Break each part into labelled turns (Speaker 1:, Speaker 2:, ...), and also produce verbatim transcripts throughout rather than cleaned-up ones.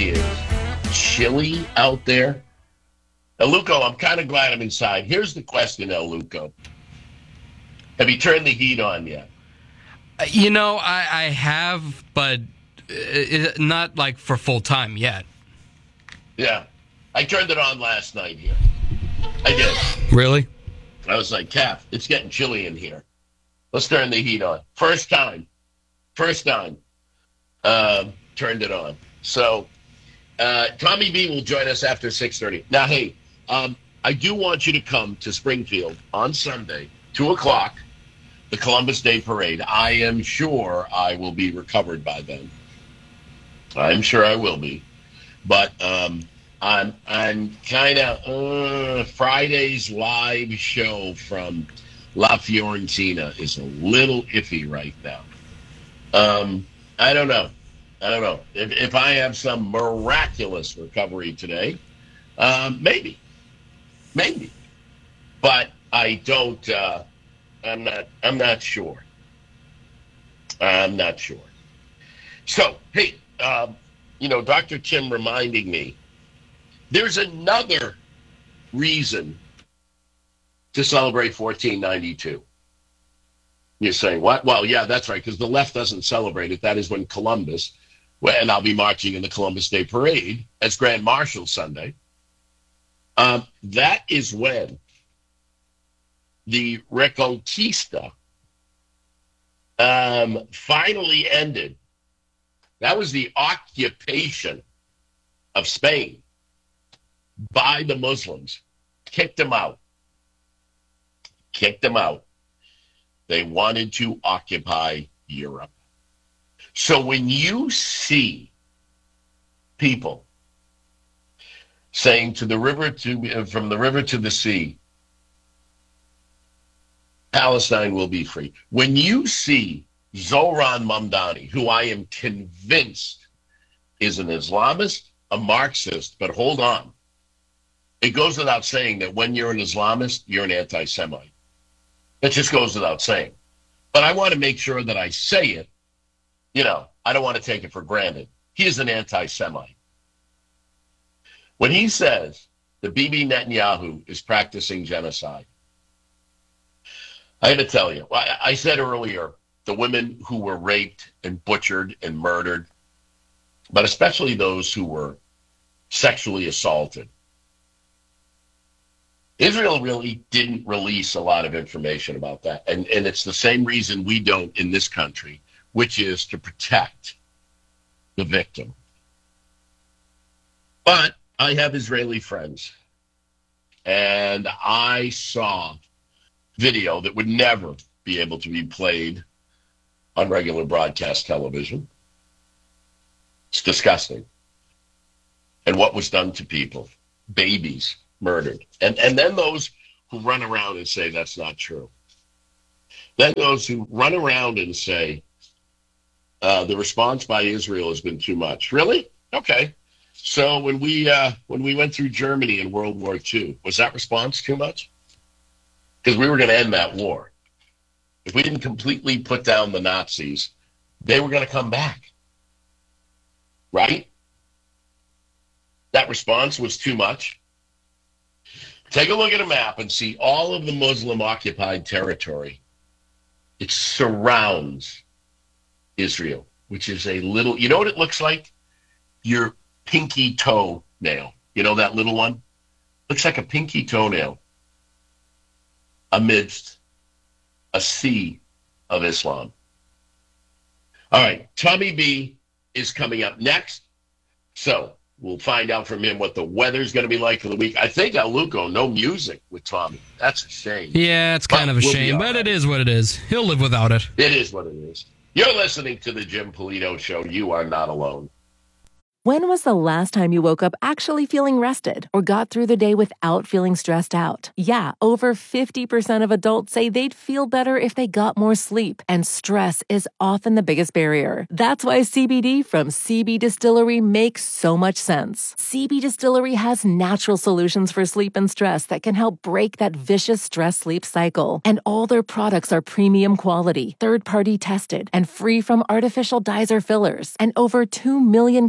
Speaker 1: is chilly out there. El Luco, I'm kind of glad I'm inside. Here's the question, El Luco. Have you turned the heat on yet?
Speaker 2: You know, I, I have, but it, not like for full time yet.
Speaker 1: Yeah. I turned it on last night here. I did.
Speaker 2: Really?
Speaker 1: I was like, Cap, it's getting chilly in here. Let's turn the heat on. First time. First time. Uh, turned it on. So, uh, Tommy B will join us after six thirty. Now, hey, um, I do want you to come to Springfield on Sunday, two o'clock, the Columbus Day Parade. I am sure I will be recovered by then. I'm sure I will be. But um, I'm, I'm kind of uh, Friday's live show from La Fiorentina is a little iffy right now. Um, I don't know. I don't know. If, if I have some miraculous recovery today, um, maybe. Maybe. But I don't, uh, I'm not, I'm not sure. I'm not sure. So, hey, um, you know, Doctor Tim reminding me, there's another reason to celebrate fourteen ninety-two. You're saying, what? Well, yeah, that's right, because the left doesn't celebrate it. That is when Columbus, and I'll be marching in the Columbus Day Parade as Grand Marshal Sunday. Um, that is when the Reconquista um, finally ended. That was the occupation of Spain by the Muslims. Kicked them out. Kicked them out. They wanted to occupy Europe. So when you see people saying to the river to from the river to the sea, Palestine will be free. When you see Zohran Mamdani, who I am convinced is an Islamist, a Marxist, but hold on. It goes without saying that when you're an Islamist, you're an anti-Semite. It just goes without saying. But I want to make sure that I say it. You know, I don't want to take it for granted. He is an anti-Semite. When he says that Bibi Netanyahu is practicing genocide, I have to tell you, I, I said earlier, the women who were raped and butchered and murdered, but especially those who were sexually assaulted. Israel really didn't release a lot of information about that. And, and it's the same reason we don't in this country, which is to protect the victim. But I have Israeli friends, and I saw video that would never be able to be played on regular broadcast television. It's disgusting. And what was done to people, babies murdered. And and then those who run around and say that's not true. Then those who run around and say uh, the response by Israel has been too much. Really? Okay. So when we uh, when we went through Germany in World War Two, was that response too much? Because we were going to end that war. If we didn't completely put down the Nazis, they were going to come back. Right? That response was too much. Take a look at a map and see all of the Muslim-occupied territory. It surrounds Israel, which is a little, you know what it looks like? Your pinky toe nail. You know that little one? Looks like a pinky toenail amidst a sea of Islam. All right, Tommy B is coming up next. So we'll find out from him what the weather's going to be like for the week. I think El Luco, no music with Tommy. That's a shame.
Speaker 2: Yeah, it's kind
Speaker 1: but
Speaker 2: of a
Speaker 1: we'll
Speaker 2: shame, but
Speaker 1: right.
Speaker 2: It is what it is. He'll live without it.
Speaker 1: It is what it is. You're listening to the Jim Polito Show. You are not alone.
Speaker 3: When was the last time you woke up actually feeling rested or got through the day without feeling stressed out? Yeah, over fifty percent of adults say they'd feel better if they got more sleep, and stress is often the biggest barrier. That's why C B D from C B Distillery makes so much sense. C B Distillery has natural solutions for sleep and stress that can help break that vicious stress-sleep cycle. And all their products are premium quality, third-party tested, and free from artificial dyes or fillers. And over two million customers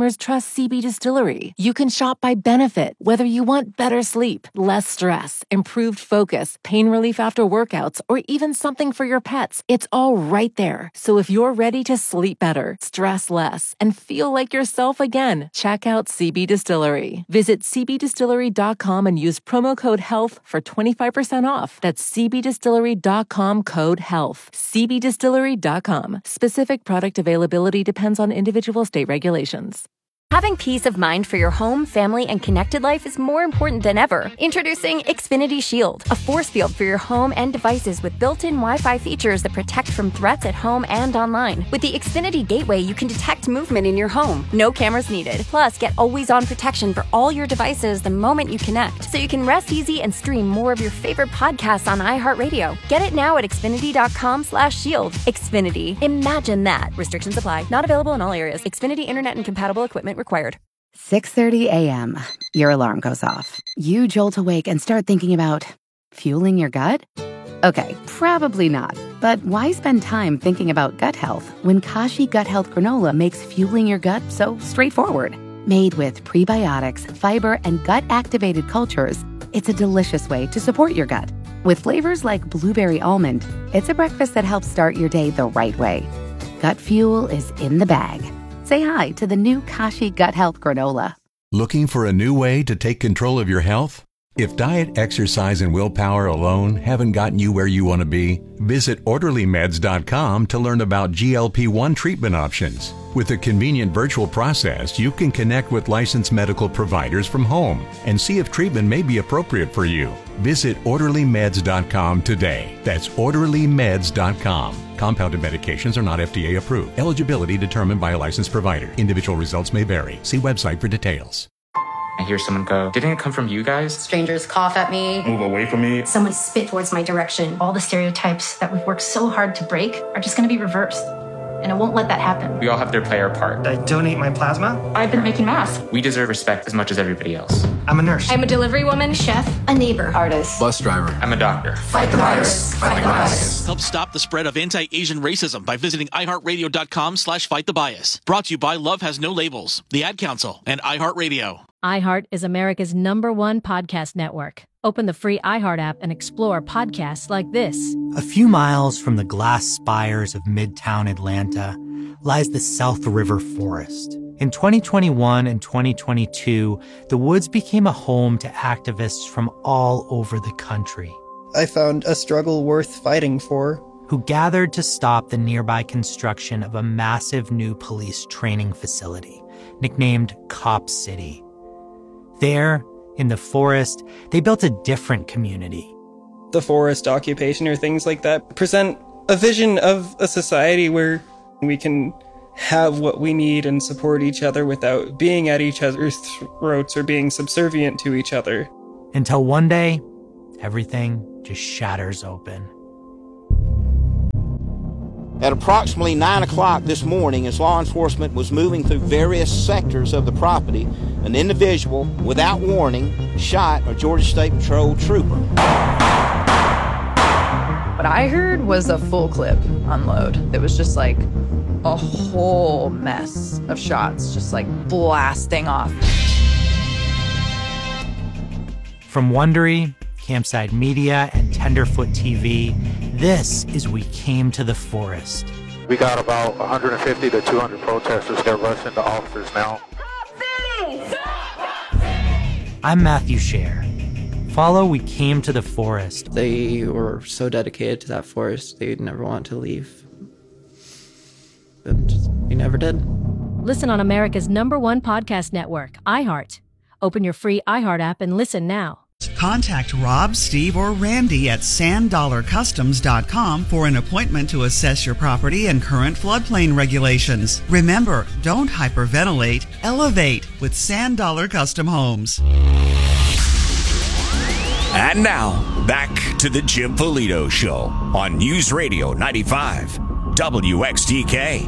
Speaker 3: customers trust C B Distillery. You can shop by benefit, whether you want better sleep, less stress, improved focus, pain relief after workouts, or even something for your pets. It's all right there. So if you're ready to sleep better, stress less, and feel like yourself again, check out C B Distillery. Visit c b distillery dot com and use promo code HEALTH for twenty-five percent off. That's c b distillery dot com code HEALTH. c b distillery dot com. Specific product availability depends on individual state regulations.
Speaker 4: Having peace of mind for your home, family, and connected life is more important than ever. Introducing Xfinity Shield, a force field for your home and devices with built-in Wi-Fi features that protect from threats at home and online. With the Xfinity Gateway, you can detect movement in your home. No cameras needed. Plus, get always-on protection for all your devices the moment you connect, so you can rest easy and stream more of your favorite podcasts on iHeartRadio. Get it now at xfinity.com slash shield. Xfinity. Imagine that. Restrictions apply. Not available in all areas. Xfinity Internet and compatible equipment required.
Speaker 5: six thirty a.m. Your alarm goes off. You jolt awake and start thinking about fueling your gut? Okay, probably not. But why spend time thinking about gut health when Kashi Gut Health Granola makes fueling your gut so straightforward? Made with prebiotics, fiber, and gut-activated cultures, it's a delicious way to support your gut. With flavors like blueberry almond, it's a breakfast that helps start your day the right way. Gut fuel is in the bag. Say hi to the new Kashi Gut Health Granola.
Speaker 6: Looking for a new way to take control of your health? If diet, exercise, and willpower alone haven't gotten you where you want to be, visit orderly meds dot com to learn about G L P one treatment options. With a convenient virtual process, you can connect with licensed medical providers from home and see if treatment may be appropriate for you. Visit orderly meds dot com today. That's orderly meds dot com. Compounded medications are not F D A approved. Eligibility determined by a licensed provider. Individual results may vary. See website for details.
Speaker 7: I hear someone go, "Didn't it come from you guys?"
Speaker 8: Strangers cough at me.
Speaker 9: Move away from me.
Speaker 8: Someone spit towards my direction. All the stereotypes that we've worked so hard to break are just going to be reversed. And I won't let that happen.
Speaker 7: We all have to play our part.
Speaker 9: I donate my plasma.
Speaker 8: I've been making masks.
Speaker 7: We deserve respect as much as everybody else.
Speaker 9: I'm a nurse.
Speaker 8: I'm a delivery woman, chef, a neighbor, artist,
Speaker 10: bus driver.
Speaker 7: I'm a doctor.
Speaker 8: Fight the virus. Fight the bias.
Speaker 11: Help stop the spread of anti-Asian racism by visiting iHeartRadio.com slash fight the bias. Brought to you by Love Has No Labels, the Ad Council, and iHeartRadio.
Speaker 12: iHeart is America's number one podcast network. Open the free iHeart app and explore podcasts like this.
Speaker 13: A few miles from the glass spires of Midtown Atlanta lies the South River Forest. In twenty twenty-one and twenty twenty-two, the woods became a home to activists from all over the country.
Speaker 14: I found a struggle worth fighting for.
Speaker 13: Who gathered to stop the nearby construction of a massive new police training facility, nicknamed Cop City. There, in the forest, they built a different community.
Speaker 14: The forest occupation or things like that present a vision of a society where we can have what we need and support each other without being at each other's throats or being subservient to each other.
Speaker 13: Until one day, everything just shatters open.
Speaker 15: At approximately nine o'clock this morning, as law enforcement was moving through various sectors of the property, an individual, without warning, shot a Georgia State Patrol trooper.
Speaker 16: What I heard was a full clip unload. It was just like a whole mess of shots, just like blasting off.
Speaker 13: From Wondery, Campside Media, and Tenderfoot T V, this is We Came to the Forest.
Speaker 17: We got about one hundred fifty to two hundred protesters. They're rushing the officers now.
Speaker 13: I'm Matthew Scher. Follow We Came to the Forest.
Speaker 18: They were so dedicated to that forest, they'd never want to leave. And they never did.
Speaker 12: Listen on America's number one podcast network, iHeart. Open your free iHeart app and listen now.
Speaker 19: Contact Rob, Steve, or Randy at sand dollar customs dot com for an appointment to assess your property and current floodplain regulations. Remember, don't hyperventilate, elevate with Sand Dollar Custom Homes.
Speaker 20: And now, back to the Jim Polito Show on News Radio ninety-five W X D K.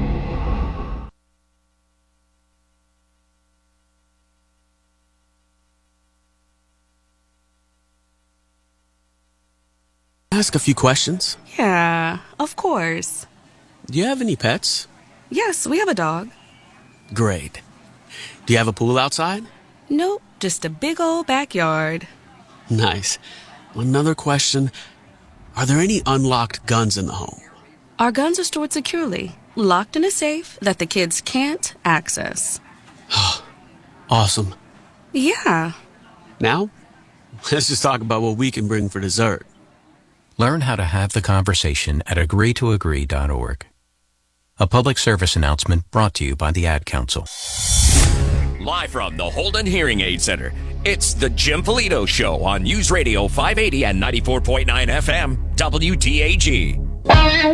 Speaker 21: Ask a few questions?
Speaker 22: Yeah, of course.
Speaker 21: Do you have any pets?
Speaker 22: Yes, we have a dog.
Speaker 21: Great. Do you have a pool outside?
Speaker 10: Nope, just a big old backyard.
Speaker 21: Nice. Another question. Are there any unlocked guns in the home?
Speaker 10: Our guns are stored securely, locked in a safe that the kids can't access.
Speaker 21: Awesome.
Speaker 10: Yeah.
Speaker 21: Now, let's just talk about what we can bring for dessert.
Speaker 22: Learn how to have the conversation at agree to agree dot org. A public service announcement brought to you by the Ad Council.
Speaker 20: Live from the Holden Hearing Aid Center, it's the Jim Polito Show on News Radio five eighty and ninety-four point nine F M, W T A G.